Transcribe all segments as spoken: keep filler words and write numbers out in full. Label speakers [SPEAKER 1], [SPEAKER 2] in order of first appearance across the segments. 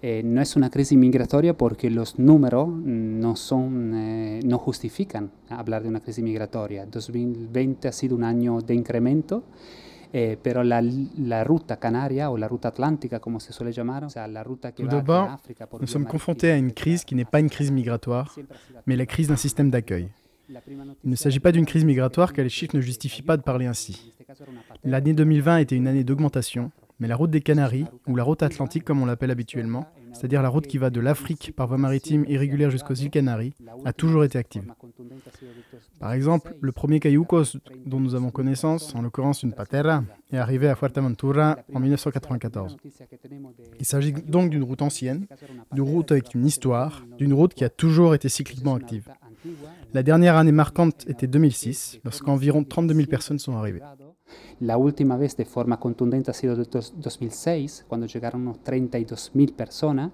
[SPEAKER 1] Eh, no es una crisis migratoria porque los números no, son, eh, no justifican hablar de una crisis migratoria. dos mil veinte ha sido un año de incremento, eh, pero la, la ruta canaria o la ruta atlántica, como se suele llamar, o sea, la ruta que
[SPEAKER 2] Tout
[SPEAKER 1] va hacia
[SPEAKER 2] d'abord,
[SPEAKER 1] África por
[SPEAKER 2] nous
[SPEAKER 1] vía
[SPEAKER 2] sommes confrontés à une crise qui n'est pas une crise migratoire, mais la crise d'un système d'accueil. Il ne s'agit pas d'une crise migratoire car les chiffres ne justifient pas de parler ainsi. L'année deux mille vingt était une année d'augmentation, mais la route des Canaries, ou la route atlantique comme on l'appelle habituellement, c'est-à-dire la route qui va de l'Afrique par voie maritime irrégulière jusqu'aux îles Canaries, a toujours été active. Par exemple, le premier cayucos dont nous avons connaissance, en l'occurrence une patera, est arrivé à Fuerteventura en mille neuf cent quatre-vingt-quatorze. Il s'agit donc d'une route ancienne, d'une route avec une histoire, d'une route qui a toujours été cycliquement active. La dernière année marquante était deux mille six, lorsqu'environ trente-deux mille personnes sont arrivées.
[SPEAKER 1] La última vez de forma contundente ha sido de dos mil seis, cuando llegaron unos treinta y dos mil personas.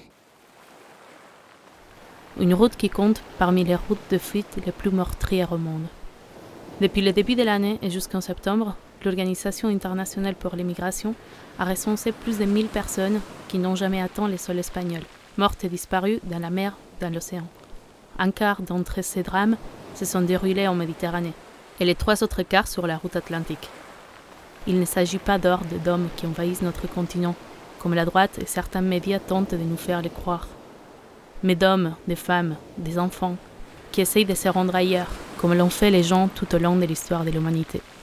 [SPEAKER 3] Une route qui compte parmi les routes de fuite les plus meurtrières au monde. Depuis le début de l'année et jusqu'en septembre, l'Organisation internationale pour les migrations a recensé plus de mille personnes qui n'ont jamais atteint les sols espagnols, mortes et disparues dans la mer, dans l'océan. Un quart d'entre ces drames se sont déroulés en Méditerranée et les trois autres quarts sur la route atlantique. Il ne s'agit pas d'hordes d'hommes qui envahissent notre continent, comme la droite et certains médias tentent de nous faire le croire, mais d'hommes, de femmes, des enfants, qui essayent de se rendre ailleurs, comme l'ont fait les gens tout au long de l'histoire de l'humanité.